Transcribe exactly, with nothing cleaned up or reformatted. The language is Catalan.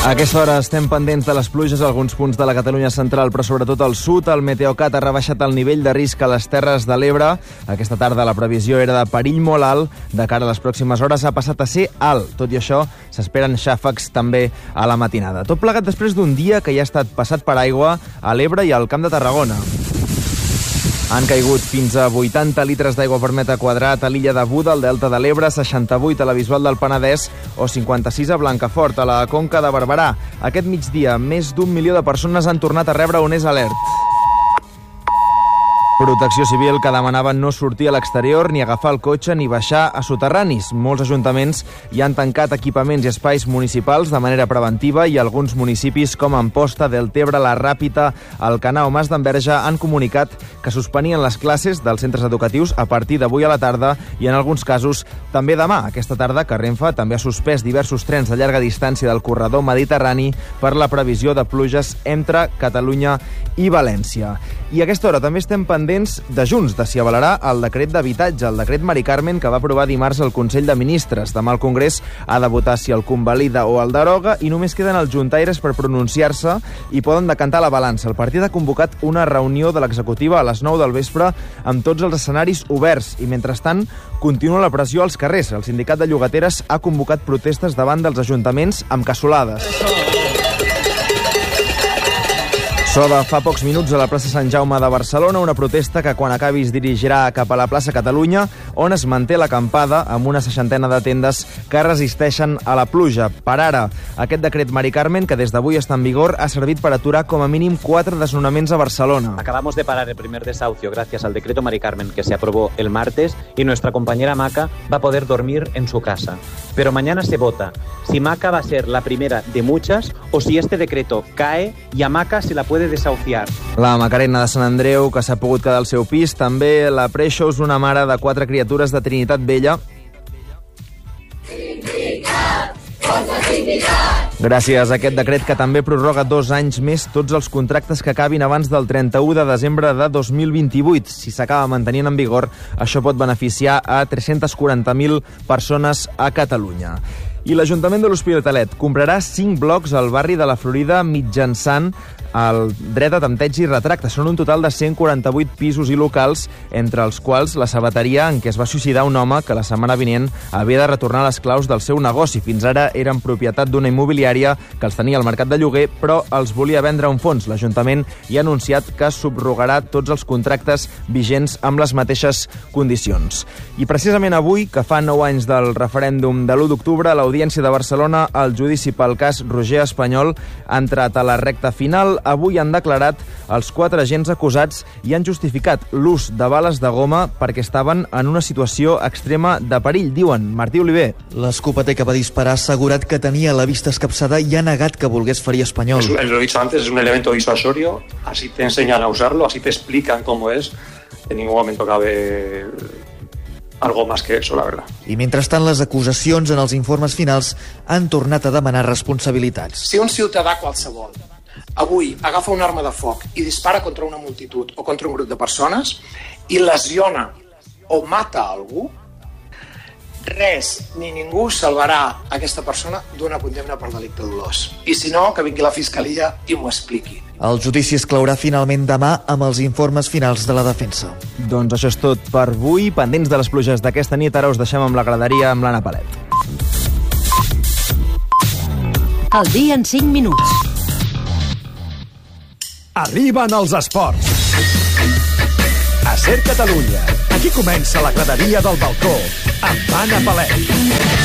A aquesta hora estem pendents de les pluges a alguns punts de la Catalunya central, però sobretot al sud. El Meteocat ha rebaixat el nivell de risc a les Terres de l'Ebre. Aquesta tarda la previsió era de perill molt alt. De cara a les pròximes hores ha passat a ser alt. Tot i això, s'esperen xàfecs també a la matinada. Tot plegat després d'un dia que ja ha estat passat per aigua a l'Ebre i al Camp de Tarragona. Han caigut fins a vuitanta litres d'aigua per metre quadrat a l'illa de Buda, al Delta de l'Ebre, seixanta-vuit a la Bisbal del Penedès o cinquanta-sis a Blancafort, a la Conca de Barberà. Aquest migdia, més d'un milió de persones han tornat a rebre un és alert. Protecció Civil que demanava no sortir a l'exterior, ni agafar el cotxe, ni baixar a soterranis. Molts ajuntaments hi han tancat equipaments i espais municipals de manera preventiva i alguns municipis com Amposta, Deltebre, La Ràpita, Alcanar o Mas d'Enverge han comunicat que suspenien les classes dels centres educatius a partir d'avui a la tarda i en alguns casos també demà. Aquesta tarda que Renfe també ha suspès diversos trens de llarga distància del corredor mediterrani per la previsió de pluges entre Catalunya i València. I a aquesta hora també estem pendents de Junts, de si avalarà el decret d'habitatge, el decret Mari Carmen que va aprovar dimarts el Consell de Ministres. Demà el Congrés ha de votar si el convalida o el deroga i només queden els juntaires per pronunciar-se i poden decantar la balança. El partit ha convocat una reunió de l'executiva a les nou del vespre amb tots els escenaris oberts i, mentrestant, continua la pressió als carrers. El sindicat de llogateres ha convocat protestes davant dels ajuntaments amb cassolades. So de fa pocs minuts a la plaça Sant Jaume de Barcelona, una protesta que quan acabi es dirigirà cap a la plaça Catalunya, on es manté l'acampada amb una seixantena de tendes que resisteixen a la pluja. Per ara, aquest decret Mari Carmen, que des d'avui està en vigor, ha servit per aturar com a mínim quatre desnonaments a Barcelona. Acabamos de parar el primer desahucio gracias al decreto Mari Carmen que se aprobó el martes y nuestra compañera Maca va a poder dormir en su casa. Pero mañana se vota si Maca va a ser la primera de muchas o si este decreto cae y a Maca se la puede desahuciar. La Macarena de Sant Andreu, que s'ha pogut quedar al seu pis, també la Preixos, una mare de quatre criatures de Trinitat Vella. Gràcies a aquest decret que també prorroga dos anys més tots els contractes que acabin abans del trenta-u de desembre de dos mil vint-i-vuit. Si s'acaba mantenint en vigor, això pot beneficiar a tres-centes quaranta mil persones a Catalunya. I l'Ajuntament de l'Hospitalet comprarà cinc blocs al barri de la Florida mitjançant el dret a tempteig i retracte. Són un total de cent quaranta-vuit pisos i locals, entre els quals la sabateria en què es va suïcidar un home que la setmana vinent havia de retornar les claus del seu negoci. Fins ara eren propietat d'una immobiliària que els tenia al mercat de lloguer, però els volia vendre a un fons. L'Ajuntament hi ha anunciat que subrogarà tots els contractes vigents amb les mateixes condicions. I precisament avui, que fa nou anys del referèndum de l'u d'octubre, l'Audiència de Barcelona, el judici pel cas Roger Espanyol ha entrat a la recta final. Avui han declarat els quatre agents acusats i han justificat l'ús de bales de goma perquè estaven en una situació extrema de perill, diuen. Martí Oliver. L'escopeter que va disparar ha assegurat que tenia la vista escapçada i ha negat que volgués ferir Espanyol. Es, lo he dicho antes, es un elemento disuasorio, así te enseñan a usarlo, así te explican cómo es. En ningún momento cabe algo más que eso, la verdad. I mentrestant, les acusacions en els informes finals han tornat a demanar responsabilitats. Si un ciutadà qualsevol avui agafa una arma de foc i dispara contra una multitud o contra un grup de persones i lesiona o mata algú, res ni ningú salvarà aquesta persona d'una condemna per delicte dolós. I si no, que vingui la Fiscalia i m'ho expliqui. El judici es claurà finalment demà amb els informes finals de la defensa. Doncs això és tot per avui. Pendents de les pluges d'aquesta nit, ara us deixem amb la graderia amb l'Anna Palet. El dia en cinc minuts. Arriben els esports. A Ser Catalunya. Aquí comença la graderia del balcó amb Anna Palet.